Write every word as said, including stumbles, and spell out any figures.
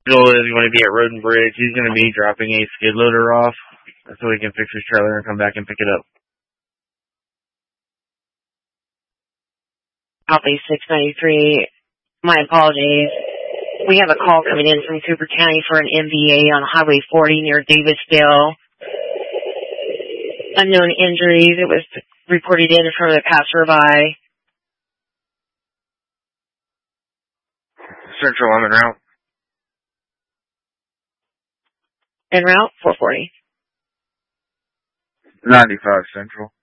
Joel is going to be at Roden Bridge. He's going to be dropping a skid loader off so he can fix his trailer and come back and pick it up. Copy six ninety-three. My apologies. We have a call coming in from Cooper County for an M V A on Highway forty near Davisdale. Unknown injuries. It was reported in from a passerby. Central, I'm en route. En route, four forty. ninety-five Central.